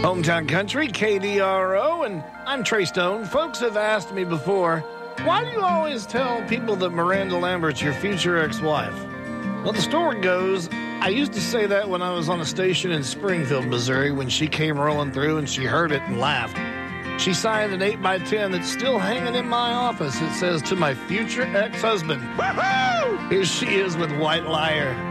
Hometown Country, KDRO, and I'm Trey Stone. Folks have asked me before, why do you always tell people that Miranda Lambert's your future ex-wife? Well, the story goes, I used to say that when I was on a station in Springfield, Missouri, when she came rolling through and she heard it and laughed. She signed an 8x10 that's still hanging in my office. It says, to my future ex-husband. Woo-hoo! Here she is with White Liar.